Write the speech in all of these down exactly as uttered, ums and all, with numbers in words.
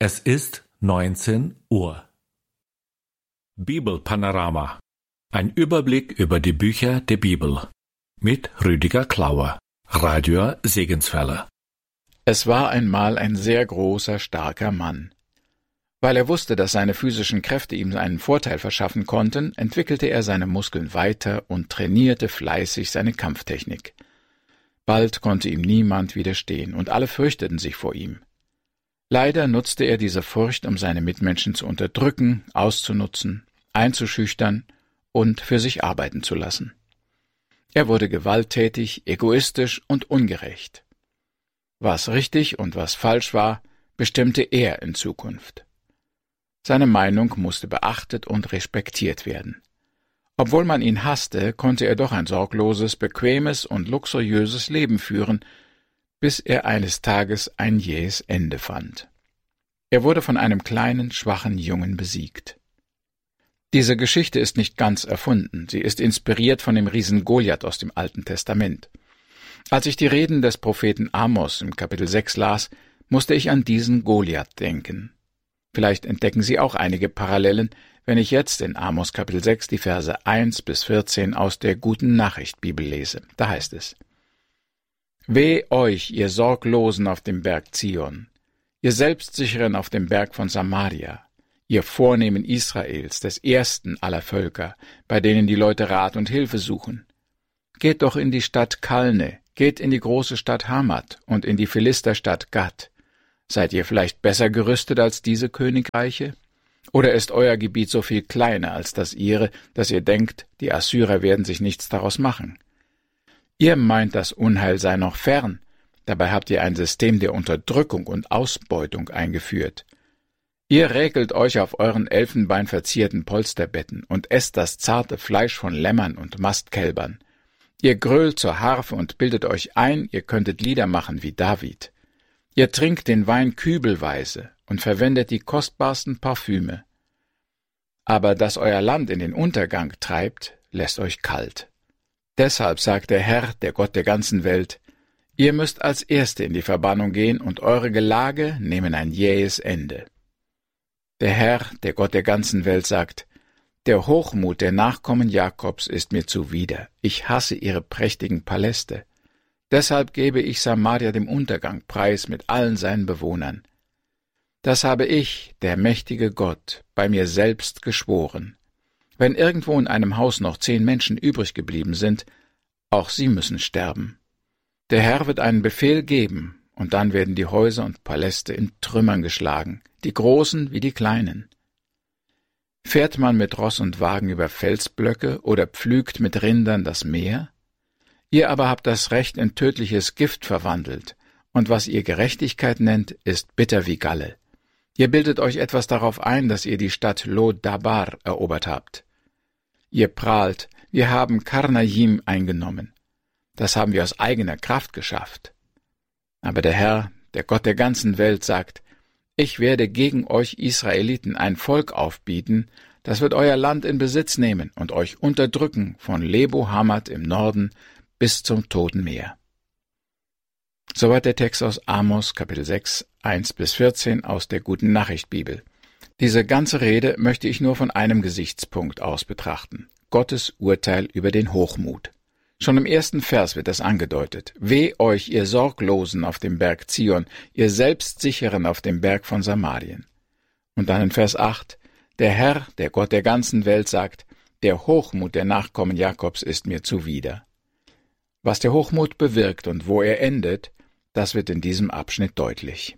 Es ist neunzehn Uhr. Bibelpanorama. Ein Überblick über die Bücher der Bibel. Mit Rüdiger Klauer. Radio Segenswelle. Es war einmal ein sehr großer, starker Mann. Weil er wusste, dass seine physischen Kräfte ihm einen Vorteil verschaffen konnten, entwickelte er seine Muskeln weiter und trainierte fleißig seine Kampftechnik. Bald konnte ihm niemand widerstehen, und alle fürchteten sich vor ihm. Leider nutzte er diese Furcht, um seine Mitmenschen zu unterdrücken, auszunutzen, einzuschüchtern und für sich arbeiten zu lassen. Er wurde gewalttätig, egoistisch und ungerecht. Was richtig und was falsch war, bestimmte er in Zukunft. Seine Meinung musste beachtet und respektiert werden. Obwohl man ihn hasste, konnte er doch ein sorgloses, bequemes und luxuriöses Leben führen, bis er eines Tages ein jähes Ende fand. Er wurde von einem kleinen, schwachen Jungen besiegt. Diese Geschichte ist nicht ganz erfunden, sie ist inspiriert von dem Riesen Goliath aus dem Alten Testament. Als ich die Reden des Propheten Amos im Kapitel sechs las, musste ich an diesen Goliath denken. Vielleicht entdecken Sie auch einige Parallelen, wenn ich jetzt in Amos Kapitel sechs die Verse eins bis vierzehn aus der Guten Nachricht Bibel lese. Da heißt es: Weh euch, ihr Sorglosen auf dem Berg Zion, ihr Selbstsicheren auf dem Berg von Samaria, ihr Vornehmen Israels, des ersten aller Völker, bei denen die Leute Rat und Hilfe suchen. Geht doch in die Stadt Kalne, geht in die große Stadt Hamat und in die Philisterstadt Gat. Seid ihr vielleicht besser gerüstet als diese Königreiche? Oder ist euer Gebiet so viel kleiner als das ihre, dass ihr denkt, die Assyrer werden sich nichts daraus machen? Ihr meint, das Unheil sei noch fern, dabei habt ihr ein System der Unterdrückung und Ausbeutung eingeführt. Ihr räkelt euch auf euren elfenbeinverzierten Polsterbetten und esst das zarte Fleisch von Lämmern und Mastkälbern. Ihr grölt zur Harfe und bildet euch ein, ihr könntet Lieder machen wie David. Ihr trinkt den Wein kübelweise und verwendet die kostbarsten Parfüme. Aber dass euer Land in den Untergang treibt, lässt euch kalt. Deshalb sagt der Herr, der Gott der ganzen Welt: Ihr müsst als Erste in die Verbannung gehen, und eure Gelage nehmen ein jähes Ende. Der Herr, der Gott der ganzen Welt, sagt: Der Hochmut der Nachkommen Jakobs ist mir zuwider. Ich hasse ihre prächtigen Paläste. Deshalb gebe ich Samaria dem Untergang preis mit allen seinen Bewohnern. Das habe ich, der mächtige Gott, bei mir selbst geschworen. Wenn irgendwo in einem Haus noch zehn Menschen übrig geblieben sind, auch sie müssen sterben. Der Herr wird einen Befehl geben, und dann werden die Häuser und Paläste in Trümmern geschlagen, die Großen wie die Kleinen. Fährt man mit Ross und Wagen über Felsblöcke oder pflügt mit Rindern das Meer? Ihr aber habt das Recht in tödliches Gift verwandelt, und was ihr Gerechtigkeit nennt, ist bitter wie Galle. Ihr bildet euch etwas darauf ein, dass ihr die Stadt Lo-Dabar erobert habt. Ihr prahlt, wir haben Karnaim eingenommen. Das haben wir aus eigener Kraft geschafft. Aber der Herr, der Gott der ganzen Welt, sagt: Ich werde gegen euch Israeliten ein Volk aufbieten, das wird euer Land in Besitz nehmen und euch unterdrücken von Lebo Hamat im Norden bis zum Toten Meer. Soweit der Text aus Amos, Kapitel sechs, eins bis vierzehn aus der Guten Nachricht Bibel. Diese ganze Rede möchte ich nur von einem Gesichtspunkt aus betrachten: Gottes Urteil über den Hochmut. Schon im ersten Vers wird das angedeutet: Weh euch, ihr Sorglosen auf dem Berg Zion, ihr Selbstsicheren auf dem Berg von Samarien. Und dann in Vers acht: Der Herr, der Gott der ganzen Welt, sagt: Der Hochmut der Nachkommen Jakobs ist mir zuwider. Was der Hochmut bewirkt und wo er endet, das wird in diesem Abschnitt deutlich.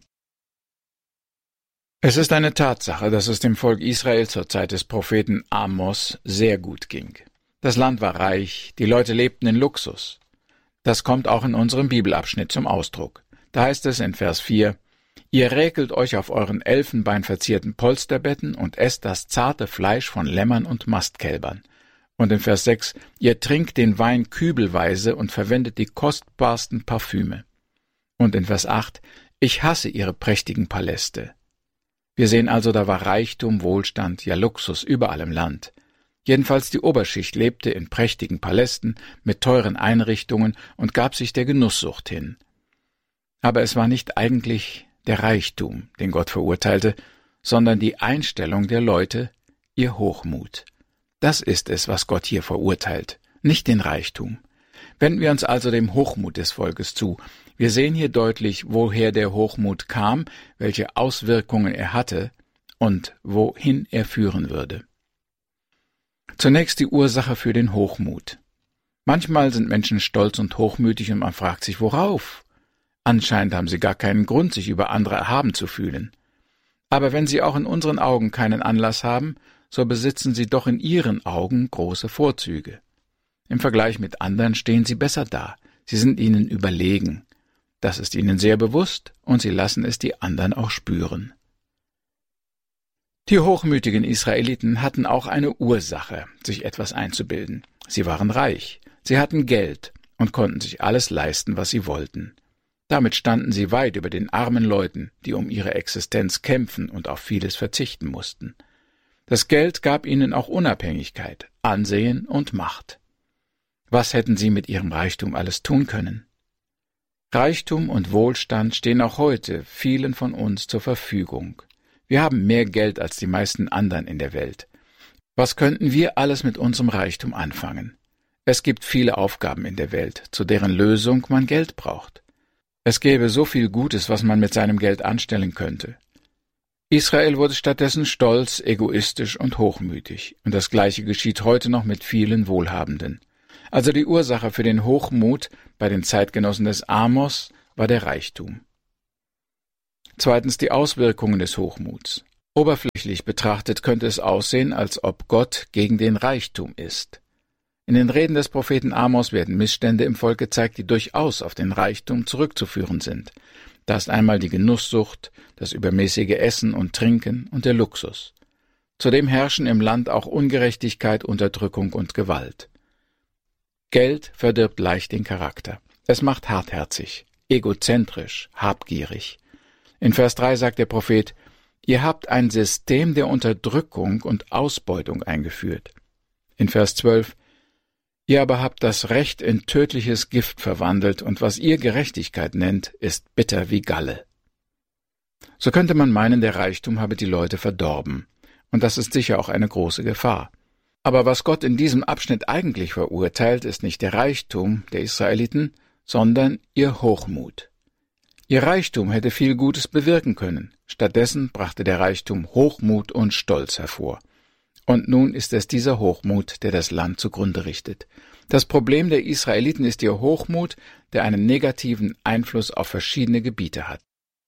Es ist eine Tatsache, dass es dem Volk Israel zur Zeit des Propheten Amos sehr gut ging. Das Land war reich, die Leute lebten in Luxus. Das kommt auch in unserem Bibelabschnitt zum Ausdruck. Da heißt es in Vers vier: Ihr räkelt euch auf euren elfenbeinverzierten Polsterbetten und esst das zarte Fleisch von Lämmern und Mastkälbern. Und in Vers sechs: Ihr trinkt den Wein kübelweise und verwendet die kostbarsten Parfüme. Und in Vers acht: Ich hasse ihre prächtigen Paläste. Wir sehen also, da war Reichtum, Wohlstand, ja Luxus überall im Land. Jedenfalls die Oberschicht lebte in prächtigen Palästen mit teuren Einrichtungen und gab sich der Genusssucht hin. Aber es war nicht eigentlich der Reichtum, den Gott verurteilte, sondern die Einstellung der Leute, ihr Hochmut. Das ist es, was Gott hier verurteilt, nicht den Reichtum. Wenden wir uns also dem Hochmut des Volkes zu. Wir sehen hier deutlich, woher der Hochmut kam, welche Auswirkungen er hatte und wohin er führen würde. Zunächst die Ursache für den Hochmut. Manchmal sind Menschen stolz und hochmütig und man fragt sich, worauf? Anscheinend haben sie gar keinen Grund, sich über andere erhaben zu fühlen. Aber wenn sie auch in unseren Augen keinen Anlass haben, so besitzen sie doch in ihren Augen große Vorzüge. Im Vergleich mit anderen stehen sie besser da, sie sind ihnen überlegen. Das ist ihnen sehr bewusst und sie lassen es die anderen auch spüren. Die hochmütigen Israeliten hatten auch eine Ursache, sich etwas einzubilden. Sie waren reich, sie hatten Geld und konnten sich alles leisten, was sie wollten. Damit standen sie weit über den armen Leuten, die um ihre Existenz kämpfen und auf vieles verzichten mussten. Das Geld gab ihnen auch Unabhängigkeit, Ansehen und Macht. Was hätten sie mit ihrem Reichtum alles tun können? Reichtum und Wohlstand stehen auch heute vielen von uns zur Verfügung. Wir haben mehr Geld als die meisten anderen in der Welt. Was könnten wir alles mit unserem Reichtum anfangen? Es gibt viele Aufgaben in der Welt, zu deren Lösung man Geld braucht. Es gäbe so viel Gutes, was man mit seinem Geld anstellen könnte. Israel wurde stattdessen stolz, egoistisch und hochmütig, und das Gleiche geschieht heute noch mit vielen Wohlhabenden. Also die Ursache für den Hochmut bei den Zeitgenossen des Amos war der Reichtum. Zweitens die Auswirkungen des Hochmuts. Oberflächlich betrachtet könnte es aussehen, als ob Gott gegen den Reichtum ist. In den Reden des Propheten Amos werden Missstände im Volk gezeigt, die durchaus auf den Reichtum zurückzuführen sind. Da ist einmal die Genusssucht, das übermäßige Essen und Trinken und der Luxus. Zudem herrschen im Land auch Ungerechtigkeit, Unterdrückung und Gewalt. Geld verdirbt leicht den Charakter. Es macht hartherzig, egozentrisch, habgierig. In Vers drei sagt der Prophet, ihr habt ein System der Unterdrückung und Ausbeutung eingeführt. In Vers zwölf, ihr aber habt das Recht in tödliches Gift verwandelt und was ihr Gerechtigkeit nennt, ist bitter wie Galle. So könnte man meinen, der Reichtum habe die Leute verdorben. Und das ist sicher auch eine große Gefahr. Aber was Gott in diesem Abschnitt eigentlich verurteilt, ist nicht der Reichtum der Israeliten, sondern ihr Hochmut. Ihr Reichtum hätte viel Gutes bewirken können. Stattdessen brachte der Reichtum Hochmut und Stolz hervor. Und nun ist es dieser Hochmut, der das Land zugrunde richtet. Das Problem der Israeliten ist ihr Hochmut, der einen negativen Einfluss auf verschiedene Gebiete hat.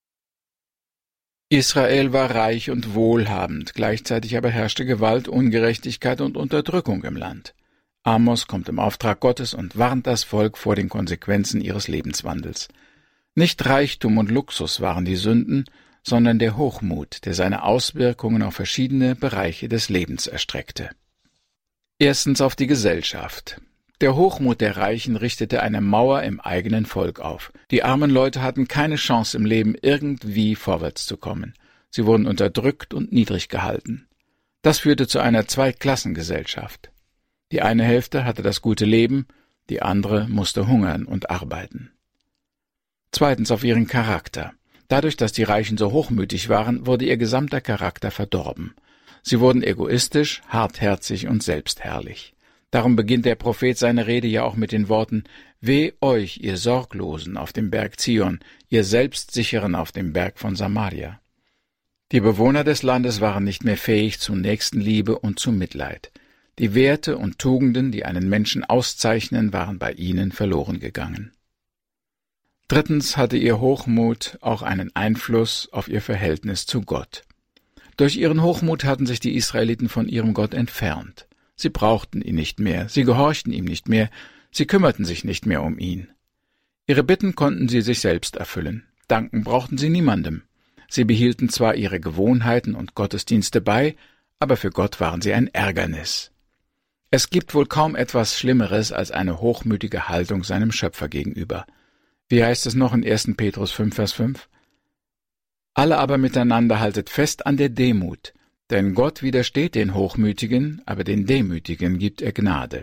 Israel war reich und wohlhabend, gleichzeitig aber herrschte Gewalt, Ungerechtigkeit und Unterdrückung im Land. Amos kommt im Auftrag Gottes und warnt das Volk vor den Konsequenzen ihres Lebenswandels. Nicht Reichtum und Luxus waren die Sünden, sondern der Hochmut, der seine Auswirkungen auf verschiedene Bereiche des Lebens erstreckte. Erstens auf die Gesellschaft. Der Hochmut der Reichen richtete eine Mauer im eigenen Volk auf. Die armen Leute hatten keine Chance im Leben, irgendwie vorwärts zu kommen. Sie wurden unterdrückt und niedrig gehalten. Das führte zu einer Zweiklassengesellschaft. Die eine Hälfte hatte das gute Leben, die andere musste hungern und arbeiten. Zweitens auf ihren Charakter. Dadurch, dass die Reichen so hochmütig waren, wurde ihr gesamter Charakter verdorben. Sie wurden egoistisch, hartherzig und selbstherrlich. Darum beginnt der Prophet seine Rede ja auch mit den Worten: Weh euch, ihr Sorglosen auf dem Berg Zion, ihr Selbstsicheren auf dem Berg von Samaria. Die Bewohner des Landes waren nicht mehr fähig zu Nächstenliebe und zu Mitleid. Die Werte und Tugenden, die einen Menschen auszeichnen, waren bei ihnen verloren gegangen. Drittens hatte ihr Hochmut auch einen Einfluss auf ihr Verhältnis zu Gott. Durch ihren Hochmut hatten sich die Israeliten von ihrem Gott entfernt. Sie brauchten ihn nicht mehr, sie gehorchten ihm nicht mehr, sie kümmerten sich nicht mehr um ihn. Ihre Bitten konnten sie sich selbst erfüllen, danken brauchten sie niemandem. Sie behielten zwar ihre Gewohnheiten und Gottesdienste bei, aber für Gott waren sie ein Ärgernis. Es gibt wohl kaum etwas Schlimmeres als eine hochmütige Haltung seinem Schöpfer gegenüber. Wie heißt es noch in ersten Petrus fünf, Vers fünf? Alle aber miteinander haltet fest an der Demut, denn Gott widersteht den Hochmütigen, aber den Demütigen gibt er Gnade.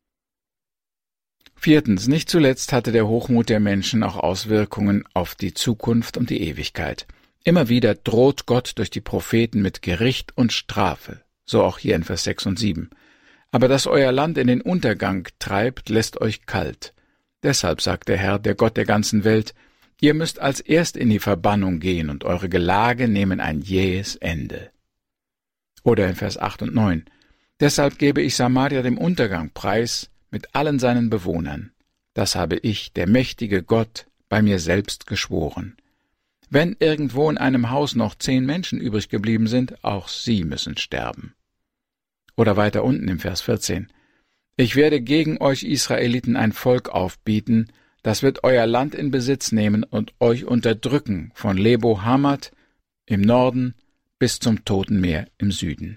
Viertens, nicht zuletzt hatte der Hochmut der Menschen auch Auswirkungen auf die Zukunft und die Ewigkeit. Immer wieder droht Gott durch die Propheten mit Gericht und Strafe, so auch hier in Vers sechs und sieben. Aber dass euer Land in den Untergang treibt, lässt euch kalt. Deshalb sagt der Herr, der Gott der ganzen Welt, ihr müsst als erst in die Verbannung gehen und eure Gelage nehmen ein jähes Ende. Oder in Vers acht und neun. Deshalb gebe ich Samaria dem Untergang preis mit allen seinen Bewohnern. Das habe ich, der mächtige Gott, bei mir selbst geschworen. Wenn irgendwo in einem Haus noch zehn Menschen übrig geblieben sind, auch sie müssen sterben. Oder weiter unten im Vers vierzehn. Ich werde gegen euch Israeliten ein Volk aufbieten, das wird euer Land in Besitz nehmen und euch unterdrücken, von Lebo Hamat im Norden bis zum Toten Meer im Süden.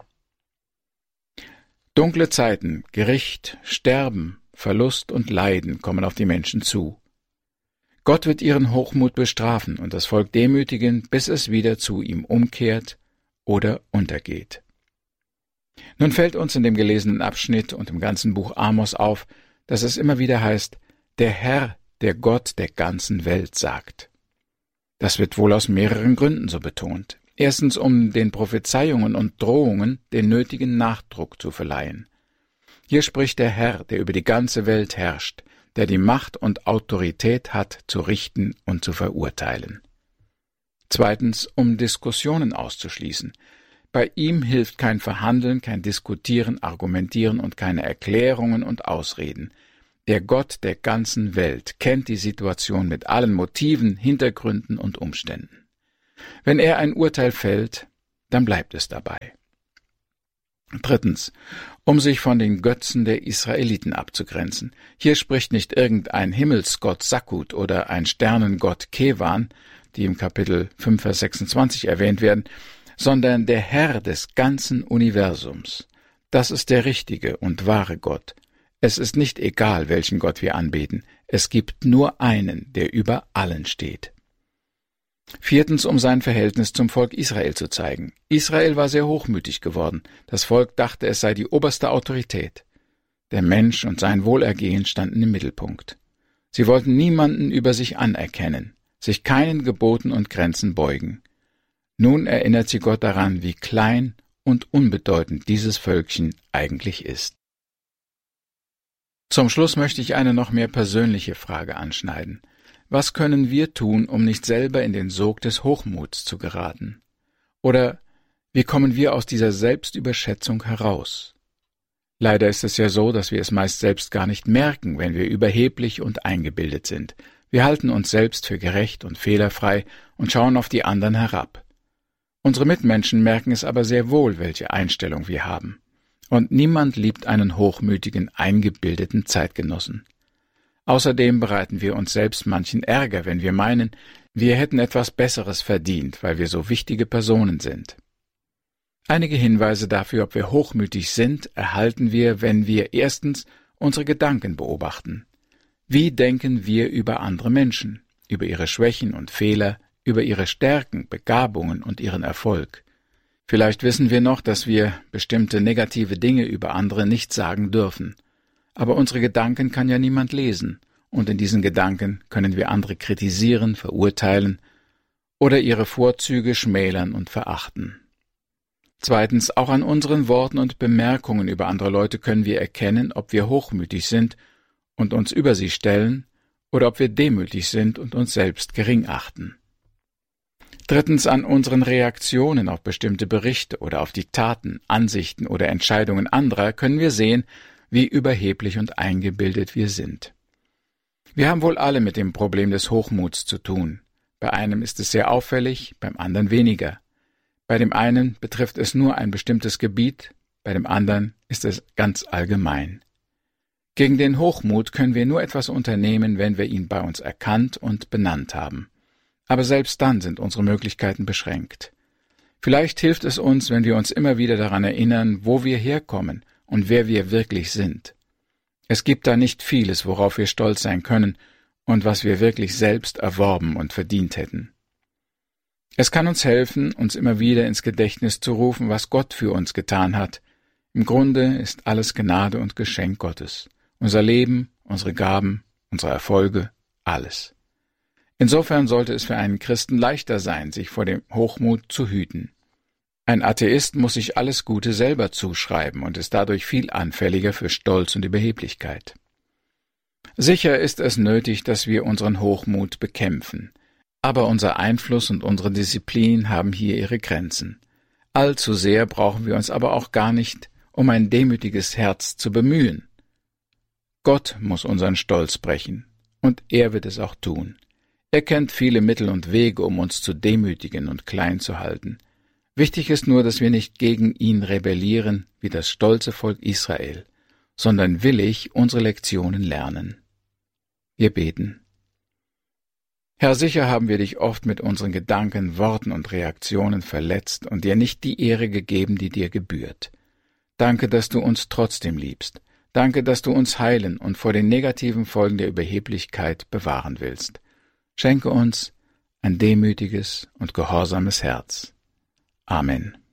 Dunkle Zeiten, Gericht, Sterben, Verlust und Leiden kommen auf die Menschen zu. Gott wird ihren Hochmut bestrafen und das Volk demütigen, bis es wieder zu ihm umkehrt oder untergeht. Nun fällt uns in dem gelesenen Abschnitt und im ganzen Buch Amos auf, dass es immer wieder heißt, der Herr, der Gott der ganzen Welt sagt. Das wird wohl aus mehreren Gründen so betont. Erstens, um den Prophezeiungen und Drohungen den nötigen Nachdruck zu verleihen. Hier spricht der Herr, der über die ganze Welt herrscht, der die Macht und Autorität hat, zu richten und zu verurteilen. Zweitens, um Diskussionen auszuschließen. Bei ihm hilft kein Verhandeln, kein Diskutieren, Argumentieren und keine Erklärungen und Ausreden. Der Gott der ganzen Welt kennt die Situation mit allen Motiven, Hintergründen und Umständen. Wenn er ein Urteil fällt, dann bleibt es dabei. Drittens, um sich von den Götzen der Israeliten abzugrenzen. Hier spricht nicht irgendein Himmelsgott Sakut oder ein Sternengott Kewan, die im Kapitel fünf, Vers sechsundzwanzig erwähnt werden, sondern der Herr des ganzen Universums. Das ist der richtige und wahre Gott. Es ist nicht egal, welchen Gott wir anbeten. Es gibt nur einen, der über allen steht. Viertens, um sein Verhältnis zum Volk Israel zu zeigen. Israel war sehr hochmütig geworden. Das Volk dachte, es sei die oberste Autorität. Der Mensch und sein Wohlergehen standen im Mittelpunkt. Sie wollten niemanden über sich anerkennen, sich keinen Geboten und Grenzen beugen. Nun erinnert sie Gott daran, wie klein und unbedeutend dieses Völkchen eigentlich ist. Zum Schluss möchte ich eine noch mehr persönliche Frage anschneiden. Was können wir tun, um nicht selber in den Sog des Hochmuts zu geraten? Oder wie kommen wir aus dieser Selbstüberschätzung heraus? Leider ist es ja so, dass wir es meist selbst gar nicht merken, wenn wir überheblich und eingebildet sind. Wir halten uns selbst für gerecht und fehlerfrei und schauen auf die anderen herab. Unsere Mitmenschen merken es aber sehr wohl, welche Einstellung wir haben. Und niemand liebt einen hochmütigen, eingebildeten Zeitgenossen. Außerdem bereiten wir uns selbst manchen Ärger, wenn wir meinen, wir hätten etwas Besseres verdient, weil wir so wichtige Personen sind. Einige Hinweise dafür, ob wir hochmütig sind, erhalten wir, wenn wir erstens unsere Gedanken beobachten. Wie denken wir über andere Menschen, über ihre Schwächen und Fehler, über ihre Stärken, Begabungen und ihren Erfolg? Vielleicht wissen wir noch, dass wir bestimmte negative Dinge über andere nicht sagen dürfen. Aber unsere Gedanken kann ja niemand lesen, und in diesen Gedanken können wir andere kritisieren, verurteilen oder ihre Vorzüge schmälern und verachten. Zweitens, auch an unseren Worten und Bemerkungen über andere Leute können wir erkennen, ob wir hochmütig sind und uns über sie stellen oder ob wir demütig sind und uns selbst gering achten. Drittens, an unseren Reaktionen auf bestimmte Berichte oder auf die Taten, Ansichten oder Entscheidungen anderer können wir sehen, wie überheblich und eingebildet wir sind. Wir haben wohl alle mit dem Problem des Hochmuts zu tun. Bei einem ist es sehr auffällig, beim anderen weniger. Bei dem einen betrifft es nur ein bestimmtes Gebiet, bei dem anderen ist es ganz allgemein. Gegen den Hochmut können wir nur etwas unternehmen, wenn wir ihn bei uns erkannt und benannt haben. Aber selbst dann sind unsere Möglichkeiten beschränkt. Vielleicht hilft es uns, wenn wir uns immer wieder daran erinnern, wo wir herkommen und wer wir wirklich sind. Es gibt da nicht vieles, worauf wir stolz sein können und was wir wirklich selbst erworben und verdient hätten. Es kann uns helfen, uns immer wieder ins Gedächtnis zu rufen, was Gott für uns getan hat. Im Grunde ist alles Gnade und Geschenk Gottes. Unser Leben, unsere Gaben, unsere Erfolge, alles. Insofern sollte es für einen Christen leichter sein, sich vor dem Hochmut zu hüten. Ein Atheist muss sich alles Gute selber zuschreiben und ist dadurch viel anfälliger für Stolz und Überheblichkeit. Sicher ist es nötig, dass wir unseren Hochmut bekämpfen, aber unser Einfluss und unsere Disziplin haben hier ihre Grenzen. Allzu sehr brauchen wir uns aber auch gar nicht um ein demütiges Herz zu bemühen. Gott muss unseren Stolz brechen, und er wird es auch tun. Er kennt viele Mittel und Wege, um uns zu demütigen und klein zu halten. Wichtig ist nur, dass wir nicht gegen ihn rebellieren, wie das stolze Volk Israel, sondern willig unsere Lektionen lernen. Wir beten. Herr, sicher haben wir dich oft mit unseren Gedanken, Worten und Reaktionen verletzt und dir nicht die Ehre gegeben, die dir gebührt. Danke, dass du uns trotzdem liebst. Danke, dass du uns heilen und vor den negativen Folgen der Überheblichkeit bewahren willst. Schenke uns ein demütiges und gehorsames Herz. Amen.